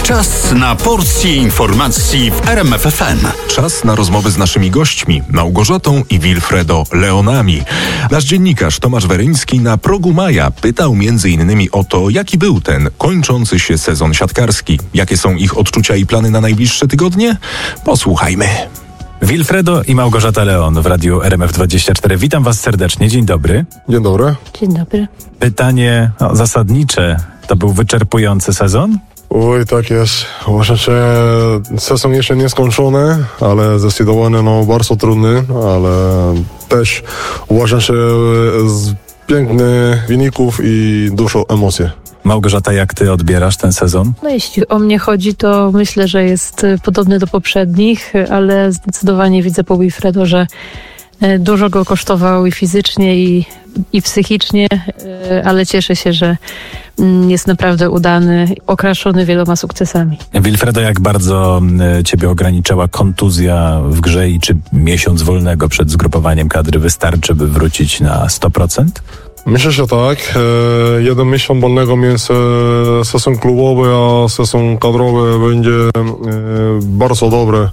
Czas na porcję informacji w RMF FM. Czas na rozmowy z naszymi gośćmi, Małgorzatą i Wilfredo Leonami. Nasz dziennikarz Tomasz Weryński na progu maja pytał m.in. o to, jaki był ten kończący się sezon siatkarski. Jakie są ich odczucia i plany na najbliższe tygodnie? Posłuchajmy. Wilfredo i Małgorzata Leon w radiu RMF24. Witam Was serdecznie. Dzień dobry. Dzień dobry. Dzień dobry. Pytanie zasadnicze. To był wyczerpujący sezon? Oj, tak jest. Uważam, że sezon jeszcze nie skończony, ale zdecydowanie bardzo trudny, ale też uważam, że z pięknych wyników i dużo emocji. Małgorzata, jak Ty odbierasz ten sezon? No jeśli o mnie chodzi, to myślę, że jest podobny do poprzednich, ale zdecydowanie widzę po Wilfredo, że dużo go kosztował i fizycznie, i psychicznie, ale cieszę się, że jest naprawdę udany, okraszony wieloma sukcesami. Wilfredo, jak bardzo Ciebie ograniczała kontuzja w grze i czy miesiąc wolnego przed zgrupowaniem kadry wystarczy, by wrócić na 100%? Myślę, że tak. Jeden miesiąc wolnego między sezon klubowy a sezon kadrowy będzie bardzo dobry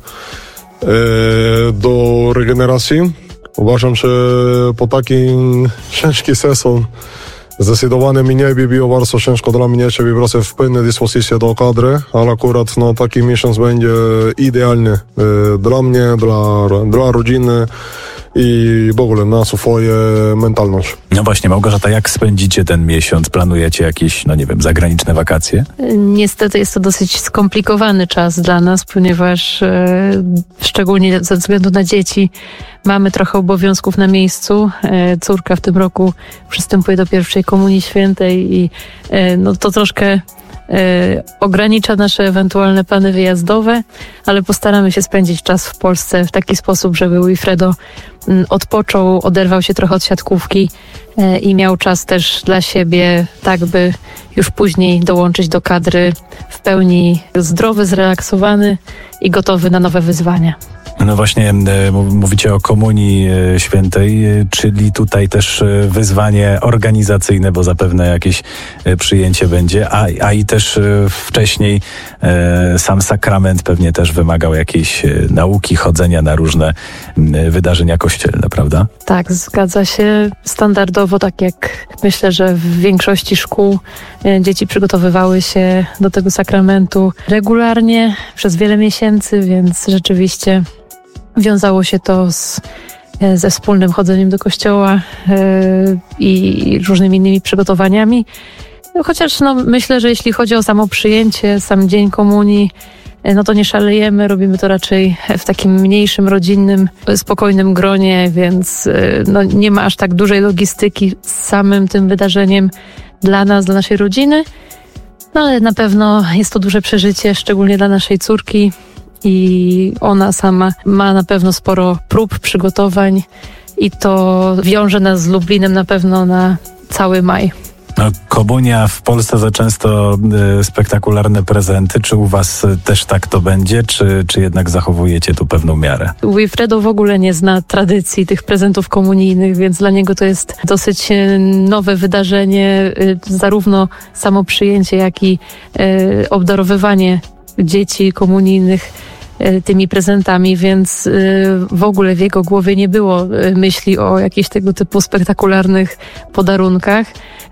do regeneracji. Uważam, że po takim ciężki sezon zdecydowanie mnie by było bardzo ciężko dla mnie, żeby wracać w pełnej dyspozycji do kadry, ale akurat taki miesiąc będzie idealny dla mnie, dla rodziny i w ogóle na swoją mentalność. No właśnie, Małgorzata, jak spędzicie ten miesiąc? Planujecie jakieś, zagraniczne wakacje? Niestety jest to dosyć skomplikowany czas dla nas, ponieważ szczególnie ze względu na dzieci mamy trochę obowiązków na miejscu. Córka w tym roku przystępuje do pierwszej komunii świętej i to troszkę ogranicza nasze ewentualne plany wyjazdowe, ale postaramy się spędzić czas w Polsce w taki sposób, żeby Wilfredo odpoczął, oderwał się trochę od siatkówki i miał czas też dla siebie, tak by już później dołączyć do kadry w pełni zdrowy, zrelaksowany i gotowy na nowe wyzwania. No właśnie, mówicie o Komunii Świętej, czyli tutaj też wyzwanie organizacyjne, bo zapewne jakieś przyjęcie będzie, a i też wcześniej sam sakrament pewnie też wymagał jakiejś nauki, chodzenia na różne wydarzenia kościelne, prawda? Tak, zgadza się. Standardowo, tak jak myślę, że w większości szkół dzieci przygotowywały się do tego sakramentu regularnie przez wiele miesięcy, więc rzeczywiście wiązało się to ze wspólnym chodzeniem do kościoła i różnymi innymi przygotowaniami. Chociaż myślę, że jeśli chodzi o samo przyjęcie, sam dzień komunii, to nie szalejemy, robimy to raczej w takim mniejszym, rodzinnym, spokojnym gronie, więc nie ma aż tak dużej logistyki z samym tym wydarzeniem dla nas, dla naszej rodziny, ale na pewno jest to duże przeżycie, szczególnie dla naszej córki. I ona sama ma na pewno sporo prób, przygotowań i to wiąże nas z Lublinem na pewno na cały maj. Komunia w Polsce za często spektakularne prezenty. Czy u Was też tak to będzie, czy jednak zachowujecie tu pewną miarę? Wilfredo w ogóle nie zna tradycji tych prezentów komunijnych, więc dla niego to jest dosyć nowe wydarzenie, zarówno samo przyjęcie, jak i obdarowywanie dzieci komunijnych tymi prezentami, więc w ogóle w jego głowie nie było myśli o jakichś tego typu spektakularnych podarunkach.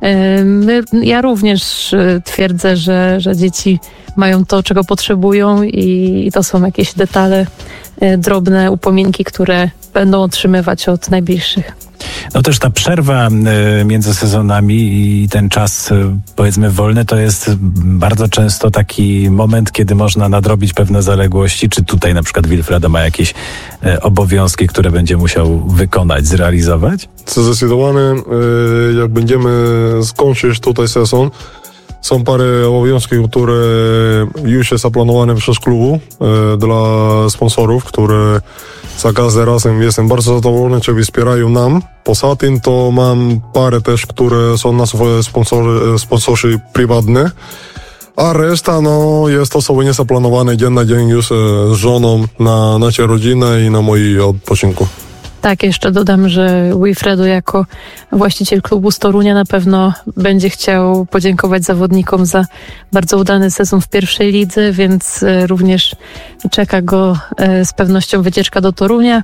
Ja również twierdzę, że dzieci mają to, czego potrzebują i to są jakieś detale, drobne upominki, które będą otrzymywać od najbliższych. No też ta przerwa między sezonami i ten czas, powiedzmy, wolny, to jest bardzo często taki moment, kiedy można nadrobić pewne zaległości. Czy tutaj na przykład Wilfredo ma jakieś obowiązki, które będzie musiał wykonać, zrealizować? Zdecydowanie, jak będziemy skończyć tutaj sezon, są parę obowiązków, które już jest zaplanowane przez klubu dla sponsorów, które za każdym razem jestem bardzo zadowolony, że wspierają nam. Poza tym to mam parę też, które są na swoje sponsorzy prywatne, a reszta jest to sobie niezaplanowane dzień na dzień już z żoną na naszą rodzinę i na moim odpoczynku. Tak, jeszcze dodam, że Wilfredo jako właściciel klubu z Torunia na pewno będzie chciał podziękować zawodnikom za bardzo udany sezon w pierwszej lidze, więc również czeka go z pewnością wycieczka do Torunia.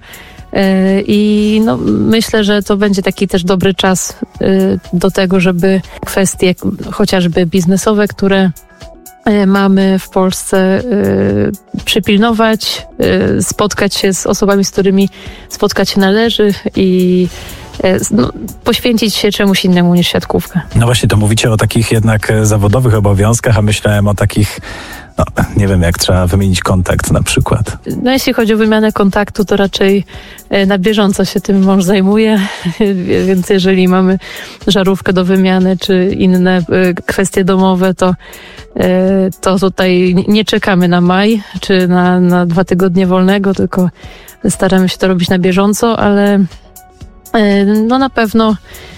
I no, myślę, że to będzie taki też dobry czas do tego, żeby kwestie chociażby biznesowe, które mamy w Polsce, przypilnować, spotkać się z osobami, z którymi spotkać się należy i poświęcić się czemuś innemu niż siatkówka. No właśnie, to mówicie o takich jednak zawodowych obowiązkach, a myślałem o takich, nie wiem, jak trzeba wymienić kontakt na przykład. No jeśli chodzi o wymianę kontaktu, to raczej na bieżąco się tym mąż zajmuje, więc jeżeli mamy żarówkę do wymiany czy inne kwestie domowe, to tutaj nie czekamy na maj czy na 2 tygodnie wolnego, tylko staramy się to robić na bieżąco, ale no na pewno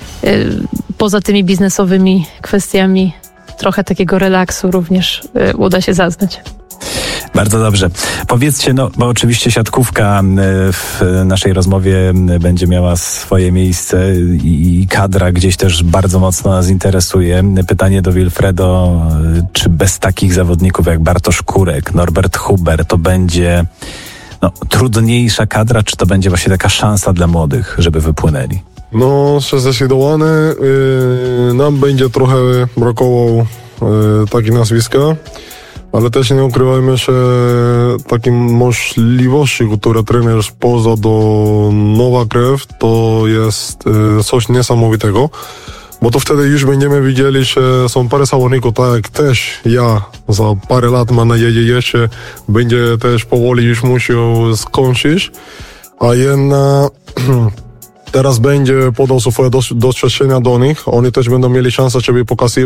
poza tymi biznesowymi kwestiami trochę takiego relaksu również uda się zaznać. Bardzo dobrze. Powiedzcie, bo oczywiście siatkówka w naszej rozmowie będzie miała swoje miejsce i kadra gdzieś też bardzo mocno nas interesuje. Pytanie do Wilfredo, czy bez takich zawodników jak Bartosz Kurek, Norbert Huber to będzie trudniejsza kadra, czy to będzie właśnie taka szansa dla młodych, żeby wypłynęli? No, zdecydowanie nam będzie trochę brakowało takich nazwiska, ale też nie ukrywajmy, że takie możliwości, które trener poza do nowa krew, to jest coś niesamowitego, bo to wtedy już będziemy widzieli, że są parę zawodników, tak jak też ja za parę lat, mam nadzieję, jeszcze będzie też powoli już musiał skończyć, a jednak teraz będzie podał swoje doświadczenia do nich. Oni też będą mieli szansę, żeby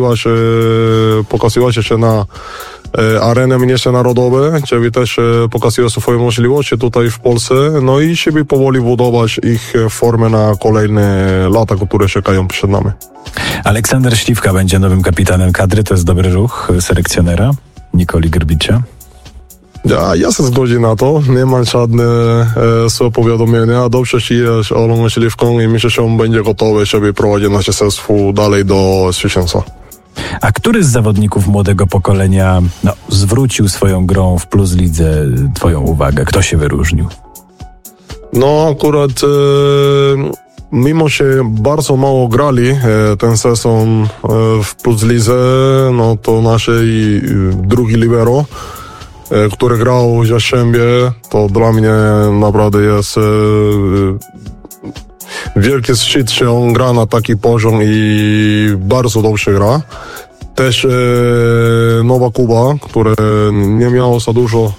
pokazywać się na arenę międzynarodowe, żeby też pokazywać swoje możliwości tutaj w Polsce, no i żeby powoli budować ich formę na kolejne lata, które czekają przed nami. Aleksander Śliwka będzie nowym kapitanem kadry, to jest dobry ruch selekcjonera Nikoli Grbicia. Ja się zgodzę na to, nie mam żadne swoje powiadomienia. Dobrze się jest Olą Śliwką i myślę, że on będzie gotowy, żeby prowadzić nasze zespół dalej do zwycięstwa. A który z zawodników młodego pokolenia zwrócił swoją grą w Plus Lidze twoją uwagę? Kto się wyróżnił? No akurat mimo że bardzo mało grali ten sezon w Plus Lidze, no to naszej drugi libero, który grał w Jastrzębie, to dla mnie naprawdę jest wielki szczyt, że on gra na taki poziom i bardzo dobrze gra. Też Nowa Kuba, które nie miało za dużo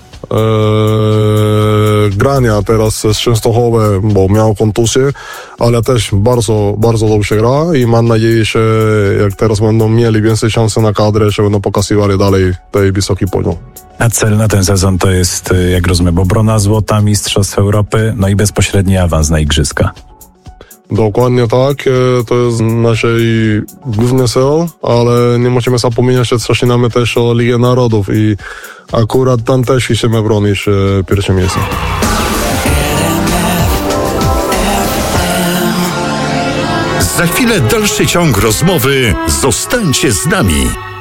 grania teraz z Częstochowy, bo miał kontuzję, ale też bardzo, bardzo dobrze gra i mam nadzieję, że jak teraz będą mieli więcej szansy na kadrę, że będą pokazywali dalej tej wysoki poziom. A cel na ten sezon to jest, jak rozumiem, obrona złota, Mistrzostw Europy, no i bezpośredni awans na Igrzyska. Dokładnie tak, to jest nasz główny cel, ale nie musimy zapominać, że zaczynamy też o Ligę Narodów i akurat tam też chcemy bronić pierwsze miejsce. Za chwilę dalszy ciąg rozmowy. Zostańcie z nami.